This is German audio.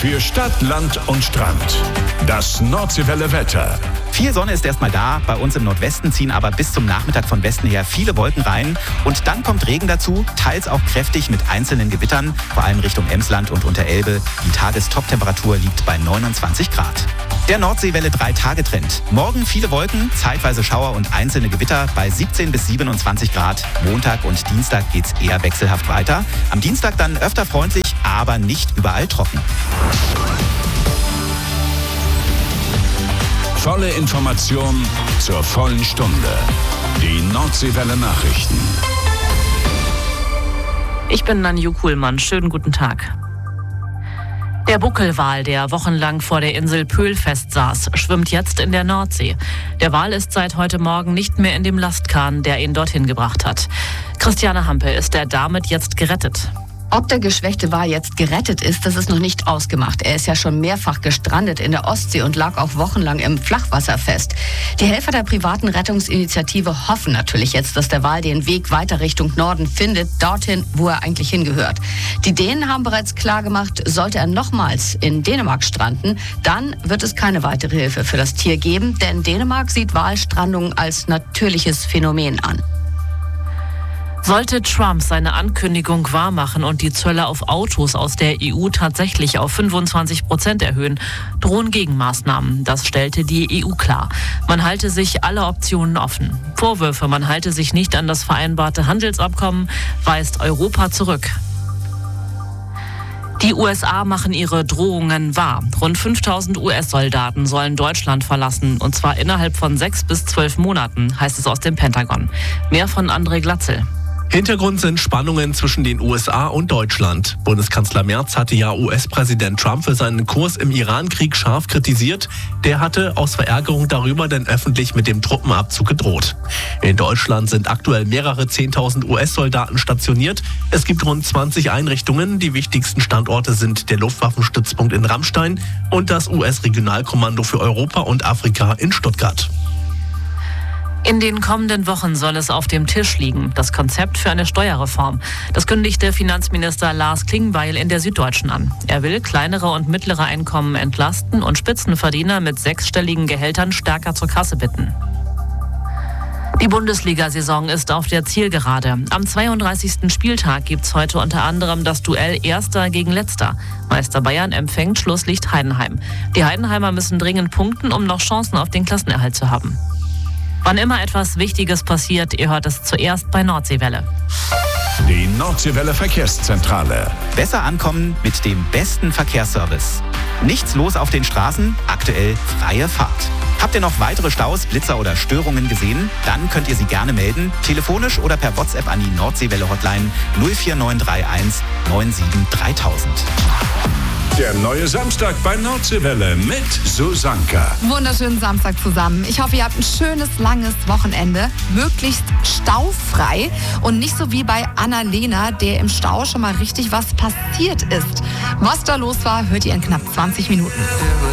Für Stadt, Land und Strand. Das Nordseewelle Wetter. Viel Sonne ist erstmal da. Bei uns im Nordwesten ziehen aber bis zum Nachmittag von Westen her viele Wolken rein. Und dann kommt Regen dazu, teils auch kräftig mit einzelnen Gewittern, vor allem Richtung Emsland und Unterelbe. Die Tagestoptemperatur liegt bei 29 Grad. Der Nordseewelle 3-Tage-Trend. Morgen viele Wolken, zeitweise Schauer und einzelne Gewitter bei 17 bis 27 Grad. Montag und Dienstag geht's eher wechselhaft weiter. Am Dienstag dann öfter freundlich, aber nicht überall trocken. Volle Information zur vollen Stunde. Die Nordseewelle Nachrichten. Ich bin Nanju Kuhlmann. Schönen guten Tag. Der Buckelwal, der wochenlang vor der Insel Pöhl festsaß, schwimmt jetzt in der Nordsee. Der Wal ist seit heute Morgen nicht mehr in dem Lastkahn, der ihn dorthin gebracht hat. Christiane Hampe, ist er damit jetzt gerettet? Ob der geschwächte Wal jetzt gerettet ist, das ist noch nicht ausgemacht. Er ist ja schon mehrfach gestrandet in der Ostsee und lag auch wochenlang im Flachwasser fest. Die Helfer der privaten Rettungsinitiative hoffen natürlich jetzt, dass der Wal den Weg weiter Richtung Norden findet, dorthin, wo er eigentlich hingehört. Die Dänen haben bereits klargemacht, sollte er nochmals in Dänemark stranden, dann wird es keine weitere Hilfe für das Tier geben, denn Dänemark sieht Walstrandung als natürliches Phänomen an. Sollte Trump seine Ankündigung wahrmachen und die Zölle auf Autos aus der EU tatsächlich auf 25% erhöhen, drohen Gegenmaßnahmen. Das stellte die EU klar. Man halte sich alle Optionen offen. Vorwürfe, man halte sich nicht an das vereinbarte Handelsabkommen, weist Europa zurück. Die USA machen ihre Drohungen wahr. Rund 5000 US-Soldaten sollen Deutschland verlassen, und zwar innerhalb von 6 bis 12 Monaten, heißt es aus dem Pentagon. Mehr von André Glatzel. Hintergrund sind Spannungen zwischen den USA und Deutschland. Bundeskanzler Merz hatte ja US-Präsident Trump für seinen Kurs im Iran-Krieg scharf kritisiert. Der hatte aus Verärgerung darüber dann öffentlich mit dem Truppenabzug gedroht. In Deutschland sind aktuell mehrere 10.000 US-Soldaten stationiert. Es gibt rund 20 Einrichtungen. Die wichtigsten Standorte sind der Luftwaffenstützpunkt in Ramstein und das US-Regionalkommando für Europa und Afrika in Stuttgart. In den kommenden Wochen soll es auf dem Tisch liegen, das Konzept für eine Steuerreform. Das kündigte Finanzminister Lars Klingbeil in der Süddeutschen an. Er will kleinere und mittlere Einkommen entlasten und Spitzenverdiener mit 6-stelligen Gehältern stärker zur Kasse bitten. Die Bundesliga-Saison ist auf der Zielgerade. Am 32. Spieltag gibt's heute unter anderem das Duell Erster gegen Letzter. Meister Bayern empfängt Schlusslicht Heidenheim. Die Heidenheimer müssen dringend punkten, um noch Chancen auf den Klassenerhalt zu haben. Wann immer etwas Wichtiges passiert, ihr hört es zuerst bei Nordseewelle. Die Nordseewelle Verkehrszentrale. Besser ankommen mit dem besten Verkehrsservice. Nichts los auf den Straßen, aktuell freie Fahrt. Habt ihr noch weitere Staus, Blitzer oder Störungen gesehen? Dann könnt ihr sie gerne melden, telefonisch oder per WhatsApp an die Nordseewelle-Hotline 04931 97 3000. Der neue Samstag bei Nordseewelle mit Susanka. Wunderschönen Samstag zusammen. Ich hoffe, ihr habt ein schönes, langes Wochenende. Möglichst staufrei und nicht so wie bei Annalena, der im Stau schon mal richtig was passiert ist. Was da los war, hört ihr in knapp 20 Minuten.